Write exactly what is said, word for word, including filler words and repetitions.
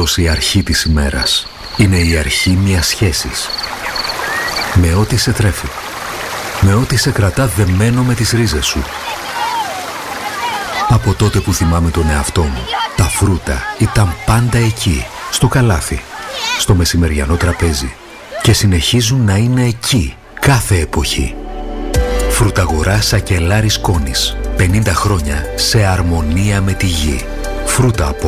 απλώς η αρχή της ημέρας. Είναι η αρχή μιας σχέσης. Με ό,τι σε τρέφει. Με ό,τι σε κρατά δεμένο με τις ρίζες σου. Από τότε που θυμάμαι τον εαυτό μου, τα φρούτα ήταν πάντα εκεί, στο καλάθι, στο μεσημεριανό τραπέζι και συνεχίζουν να είναι εκεί, κάθε εποχή. Φρουταγορά Σακελάρης Κόνης. πενήντα χρόνια σε αρμονία με τη γη. Φρούτα από